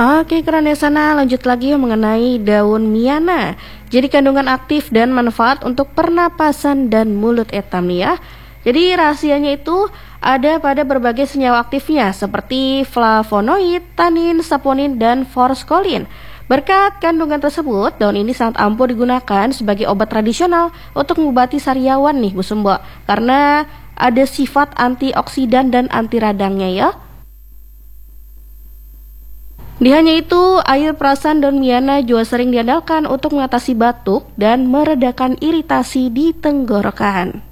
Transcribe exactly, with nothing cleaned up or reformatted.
Oke, keren ya sana. Lanjut lagi mengenai daun miana. Jadi kandungan aktif dan manfaat untuk pernapasan dan mulut etam nih ya. Jadi rahasianya itu ada pada berbagai senyawa aktifnya seperti flavonoid, tanin, saponin, dan forskolin. Berkat kandungan tersebut, daun ini sangat ampuh digunakan sebagai obat tradisional untuk mengobati sariawan nih Bu Sumbo. Karena ada sifat antioksidan dan anti radangnya ya. Di hanya itu, air perasan daun miana juga sering diandalkan untuk mengatasi batuk dan meredakan iritasi di tenggorokan.